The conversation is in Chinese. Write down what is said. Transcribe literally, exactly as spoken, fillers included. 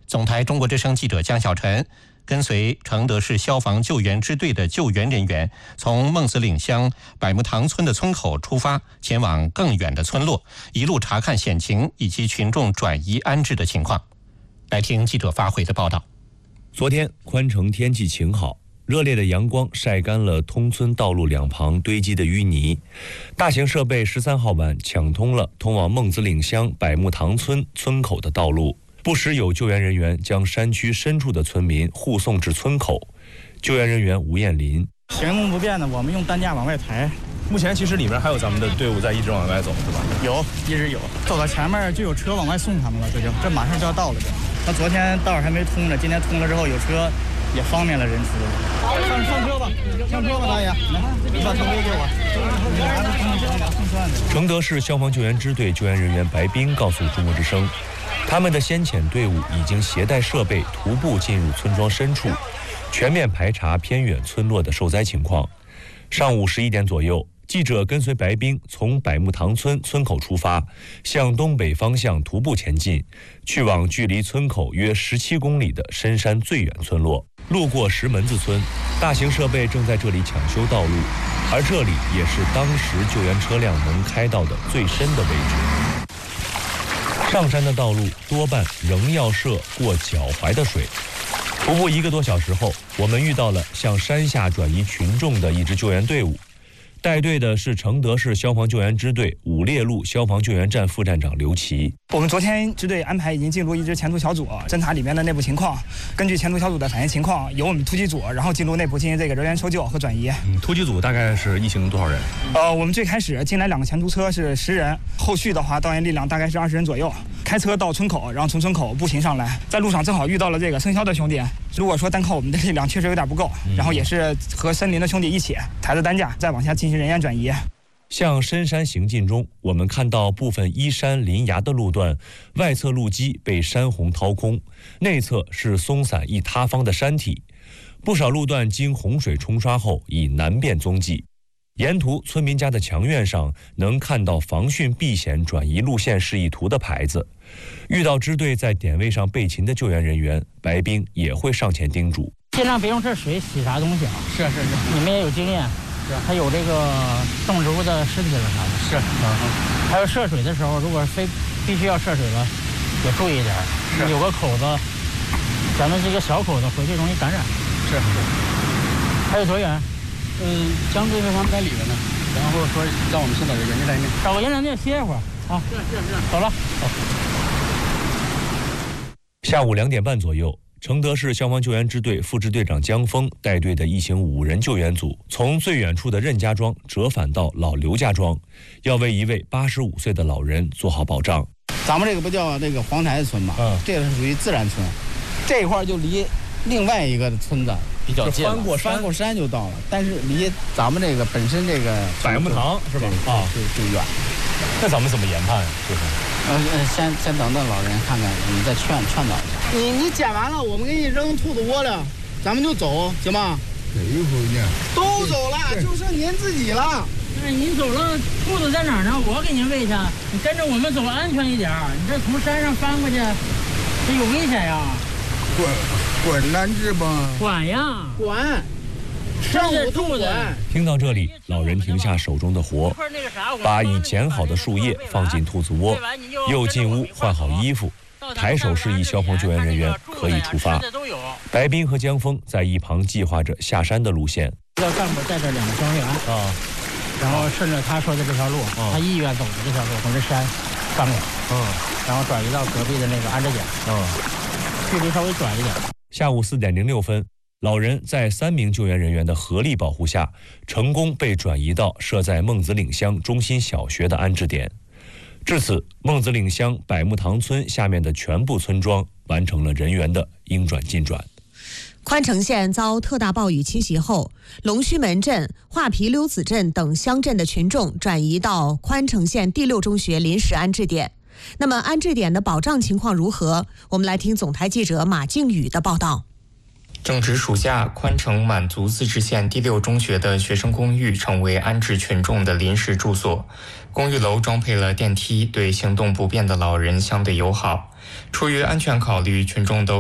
总台中国之声记者江小晨跟随承德市消防救援支队的救援人员，从孟子岭乡百木塘村的村口出发，前往更远的村落，一路查看险情以及群众转移安置的情况。来听记者发回的报道。 昨天宽城天气晴好，热烈的阳光晒干了通村道路两旁堆积的淤泥。大型设备十三号晚抢通了通往孟子岭乡百木塘村村口的道路，不时有救援人员将山区深处的村民护送至村口。救援人员吴艳林： 行动不便的，我们用担架往外抬。 目前其实里面还有咱们的队伍在一直往外走，是吧？ 有，一直有。走到前面就有车往外送他们了，这就这马上就要到了。这他昨天道还没通呢，今天通了之后有车，也方便了人出。上上车吧，上车吧，大爷，来，你把车给我。你拿着送算送算的。 承德市消防救援支队救援人员白斌告诉中国之声，他们的先遣队伍已经携带设备徒步进入村庄深处，全面排查偏远村落的受灾情况。上午十一点左右，记者跟随白冰从百木塘村村口出发，向东北方向徒步前进，去往距离村口约十七公里的深山最远村落。路过石门子村，大型设备正在这里抢修道路，而这里也是当时救援车辆能开到的最深的位置。上山的道路多半仍要涉过脚踝的水。徒步一个多小时后，我们遇到了向山下转移群众的一支救援队伍。带队的是承德市消防救援支队五烈路消防救援站副站长刘琦。 我们昨天支队安排已经进入一支前途小组，侦查里面的内部情况，根据前途小组的反映情况，由我们突击组然后进入内部进行这个人员搜救和转移。 嗯，突击组大概是一行多少人？ 呃，我们最开始进来两个前途车是十人，后续的话导员力量大概是二十人左右，开车到村口，然后从村口步行上来，在路上正好遇到了这个生肖的兄弟。如果说单靠我们的力量确实有点不够，然后也是和森林的兄弟一起抬着担架再往下进行人员转移。 向深山行进中，我们看到部分依山临崖的路段，外侧路基被山洪掏空，内侧是松散易塌方的山体，不少路段经洪水冲刷后已难辨踪迹。沿途村民家的墙院上能看到防汛避险转移路线示意图的牌子。遇到支队在点位上备勤的救援人员，白冰也会上前叮嘱： 尽量别用这水洗啥东西啊！ 是是是， 你们也有经验。是，还有这个动植物的尸体了啥的。是，嗯，还有涉水的时候，如果非必须要涉水了，也注意一点。有个口子，咱们这个小口子回去容易感染。 是是。 还有多远？ 嗯，江队他们在里面呢，然后说让我们先找个人家在那， 找个人在那歇一会儿啊。是是是，走了。走。 下午两点半左右，承德市消防救援支队副支队长江峰带队的一行五人救援组，从最远处的任家庄折返到老刘家庄，要为一位八十五岁的老人做好保障。 咱们这个不叫那个黄台村嘛，嗯，这个是属于自然村，这一块就离另外一个村子比较近， 翻过山， 翻过山就到了，但是离咱们这个本身这个百木塘是吧？ 啊，就就远。 那咱们怎么研判？就是， 呃，先先等等老人看看，你再劝劝导一下。你你捡完了，我们给你扔兔子窝了，咱们就走，行吗？ 哪一回呢？ 都走了，就剩您自己了。 那您走了，兔子在哪儿呢？我给您喂去。你跟着我们走，安全一点。你这从山上翻过去，这有危险呀。 管管难治吧？ 管呀， 管。上午都管。 听到这里，老人停下手中的活，把已剪好的树叶放进兔子窝，又进屋换好衣服，抬手示意消防救援人员可以出发。白冰和江峰在一旁计划着下山的路线。 要干部带着两个消防员啊，然后顺着他说的这条路，他意愿走的这条路，从这山翻过来，嗯，然后转移到隔壁的那个安置点，嗯，距离稍微短一点。 下午四点零六分。老人在三名救援人员的合力保护下，成功被转移到设在孟子岭乡中心小学的安置点。至此，孟子岭乡百木塘村下面的全部村庄完成了人员的应转尽转。 宽城县遭特大暴雨侵袭后，龙须门镇、画皮溜子镇等乡镇的群众转移到宽城县第六中学临时安置点。那么，安置点的保障情况如何？我们来听总台记者马靖宇的报道。 正值暑假，宽城满族自治县第六中学的学生公寓成为安置群众的临时住所。公寓楼装配了电梯，对行动不便的老人相对友好。出于安全考虑，群众都